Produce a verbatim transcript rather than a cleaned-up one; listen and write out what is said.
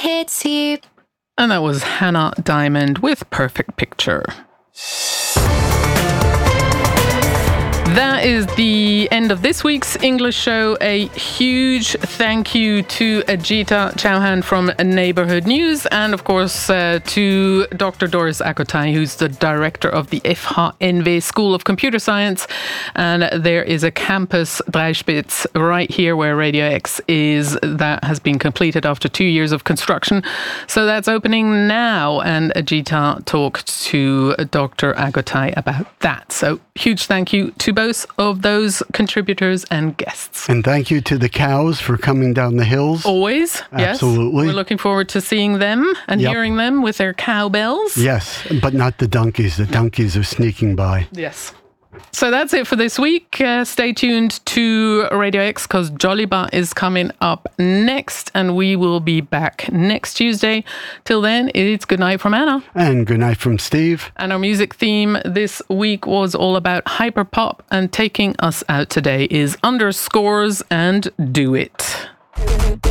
hits you. And that was Hannah Diamond with Perfect Picture. That is the end of this week's English show. A huge thank you to Ajita Chauhan from Neighbourhood News, and of course uh, to Doctor Doris Akotai, who's the director of the F H N V School of Computer Science. And there is a campus, Dreispitz, right here where Radio X is, that has been completed after two years of construction. So that's opening now, and Ajita talked to Doctor Akotai about that. So huge thank you to both of those contributors and guests. And thank you to the cows for coming down the hills. Always, Absolutely. Yes. We're looking forward to seeing them and Yep. hearing them with their cowbells. Yes, but not the donkeys. The donkeys are sneaking by. Yes. So that's it for this week. Uh, stay tuned to Radio X because Joliba is coming up next, and we will be back next Tuesday. Till then, it's good night from Anna. And good night from Steve. And our music theme this week was all about hyperpop, and taking us out today is Underscores and Do It.